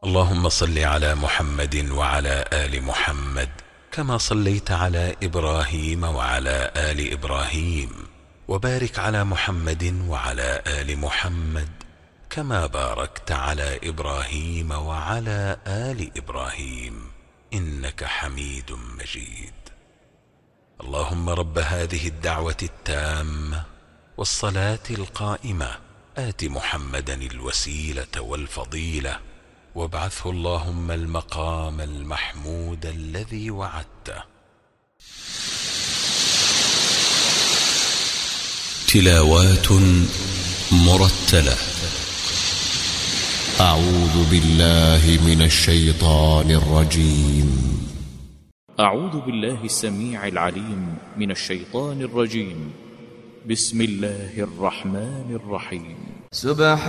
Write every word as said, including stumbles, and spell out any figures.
اللهم صل على محمد وعلى آل محمد كما صليت على إبراهيم وعلى آل إبراهيم، وبارك على محمد وعلى آل محمد كما باركت على إبراهيم وعلى آل إبراهيم إنك حميد مجيد. اللهم رب هذه الدعوة التامة والصلاة القائمة آت محمدا الوسيلة والفضيلة وابعثه اللهم المقام المحمود الذي وعدته. تلاوات مرتلة. أعوذ بالله من الشيطان الرجيم. أعوذ بالله السميع العليم من الشيطان الرجيم. بسم الله الرحمن الرحيم. سبحان